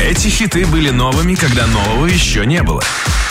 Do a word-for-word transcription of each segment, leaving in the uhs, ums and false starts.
Эти хиты были новыми, когда нового еще не было.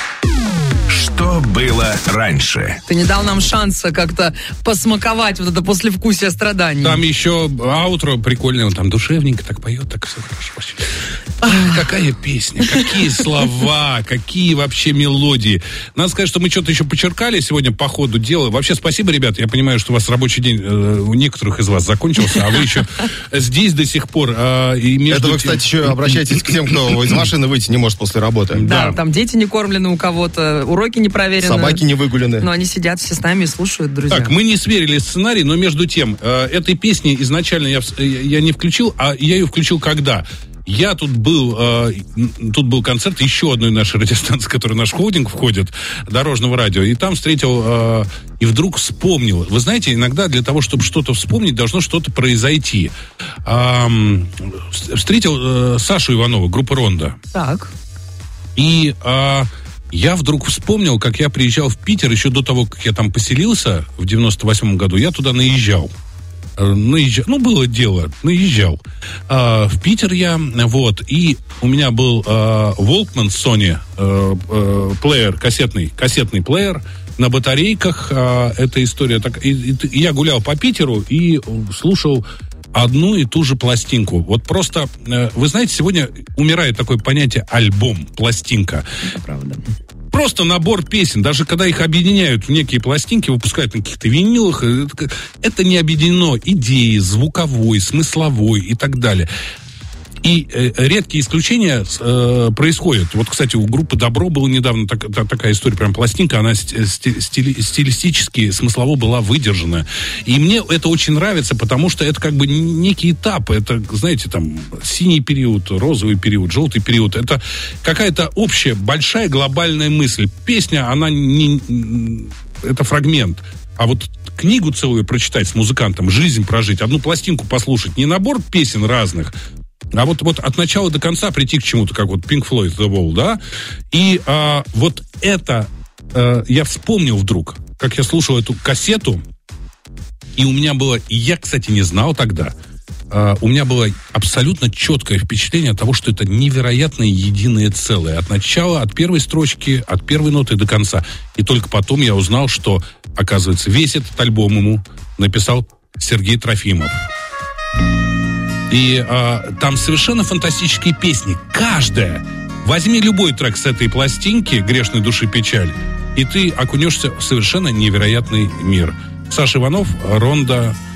Что было раньше? Ты не дал нам шанса как-то посмаковать вот это послевкусие страданий. Там еще аутро прикольное, он там душевненько так поет, так все хорошо. Ах, какая песня, какие слова, какие вообще мелодии. Надо сказать, что мы что-то еще почеркали сегодня по ходу дела. Вообще спасибо, ребята, я понимаю, что у вас рабочий день э, у некоторых из вас закончился, а вы еще здесь до сих пор. Э, и между... Это вы, кстати, еще обращайтесь к тем, кто из машины выйти не может после работы. Да, да, там дети не кормлены у кого-то, уроки не проверены. Собаки не выгулены. Но они сидят все с нами и слушают, друзья. Так, мы не сверили сценарий, но между тем, э, этой песни изначально я, я не включил, а я ее включил когда? Я тут был, э, тут был концерт еще одной нашей радиостанции, которая в наш холдинг входит, Дорожного радио, и там встретил, э, и вдруг вспомнил. Вы знаете, иногда для того, чтобы что-то вспомнить, должно что-то произойти. Э, встретил э, Сашу Иванова, группа «Ронда». Так. И э, я вдруг вспомнил, как я приезжал в Питер, еще до того, как я там поселился в девяносто восьмом году, я туда наезжал. Наезжал, ну, было дело, наезжал. А, в Питер я, вот, и у меня был а, Walkman Sony а, а, плеер, кассетный, кассетный плеер на батарейках. А, эта история так. И, и я гулял по Питеру и слушал одну и ту же пластинку. Вот просто, вы знаете, сегодня умирает такое понятие альбом, пластинка. Это правда. Просто набор песен, даже когда их объединяют в некие пластинки, выпускают на каких-то винилах, это не объединено идеей, звуковой, смысловой и так далее. И э, редкие исключения э, происходят. Вот, кстати, у группы «Добро» была недавно так, та, такая история, прям пластинка, она стили, стилистически, смыслово была выдержана. И мне это очень нравится, потому что это как бы некий этап. Это, знаете, там, синий период, розовый период, желтый период. Это какая-то общая, большая глобальная мысль. Песня, она не... Это фрагмент. А вот книгу целую прочитать с музыкантом, жизнь прожить, одну пластинку послушать, не набор песен разных, а вот, вот от начала до конца прийти к чему-то, как вот Pink Floyd, The Wall, да? И а, вот это а, я вспомнил вдруг, как я слушал эту кассету, и у меня было, и я, кстати, не знал тогда, а, у меня было абсолютно четкое впечатление от того, что это невероятное единое целое. От начала, от первой строчки, от первой ноты до конца. И только потом я узнал, что, оказывается, весь этот альбом ему написал Сергей Трофимов. И а, там совершенно фантастические песни. Каждая. Возьми любой трек с этой пластинки «Грешной души печаль», и ты окунешься в совершенно невероятный мир. Саша Иванов, «Ронда»,